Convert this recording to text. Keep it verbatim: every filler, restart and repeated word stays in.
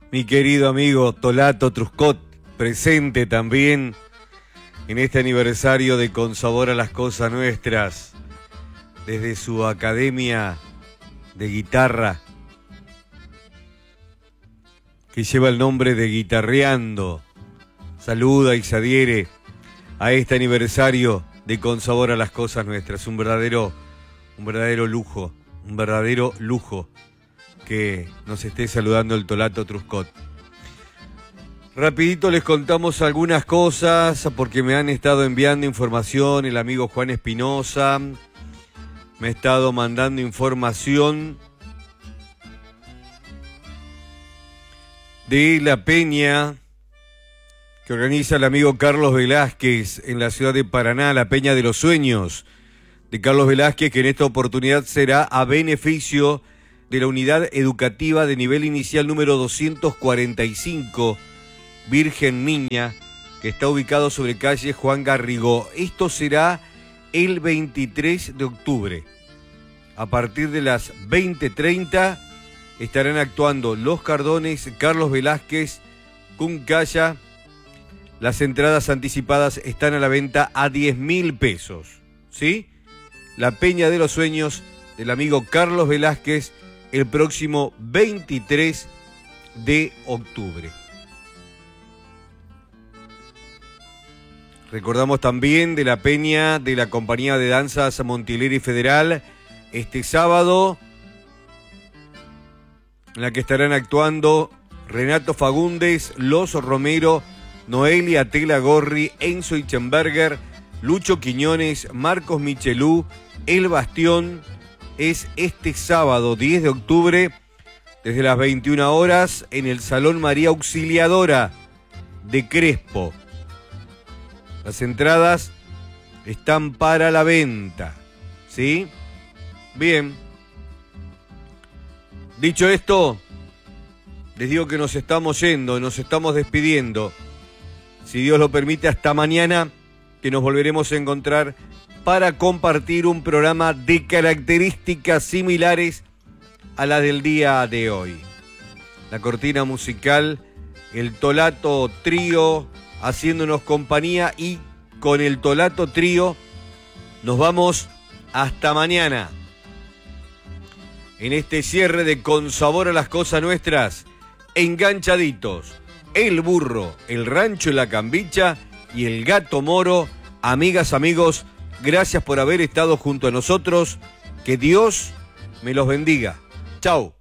Mi querido amigo Tolato Truscott, presente también en este aniversario de Con Sabor a las Cosas Nuestras, desde su academia de guitarra, que lleva el nombre de Guitarreando. Saluda y se adhiere a este aniversario de Con Sabor a las Cosas Nuestras. Un verdadero, un verdadero lujo, un verdadero lujo que nos esté saludando el Tolato Truscott. Rapidito les contamos algunas cosas porque me han estado enviando información el amigo Juan Espinosa. Me ha estado mandando información de la peña que organiza el amigo Carlos Velázquez en la ciudad de Paraná, la Peña de los Sueños de Carlos Velázquez, que en esta oportunidad será a beneficio de la unidad educativa de nivel inicial número doscientos cuarenta y cinco, Virgen Niña, que está ubicado sobre calle Juan Garrigó. Esto será el veintitrés de octubre. A partir de las veinte treinta estarán actuando Los Cardones, Carlos Velázquez, Cuncaya. Las entradas anticipadas están a la venta a diez mil pesos. ¿Sí? La Peña de los Sueños del amigo Carlos Velázquez el próximo veintitrés de octubre. Recordamos también de la peña de la Compañía de Danzas Montileri Federal este sábado, en la que estarán actuando Renato Fagundes, Los Romero, Noelia Tela Gorri, Enzo Ichenberger, Lucho Quiñones, Marcos Michelú, El Bastión. Es este sábado diez de octubre desde las veintiuna horas en el Salón María Auxiliadora de Crespo. Las entradas están para la venta, ¿sí? Bien. Dicho esto, les digo que nos estamos yendo, nos estamos despidiendo. Si Dios lo permite, hasta mañana, que nos volveremos a encontrar para compartir un programa de características similares a la del día de hoy. La cortina musical, el Tolato Trío haciéndonos compañía, y con el Tolato Trío nos vamos hasta mañana. En este cierre de Con Sabor a las Cosas Nuestras, enganchaditos, el burro, el rancho y la cambicha y el gato moro. Amigas, amigos, gracias por haber estado junto a nosotros. Que Dios me los bendiga. Chau.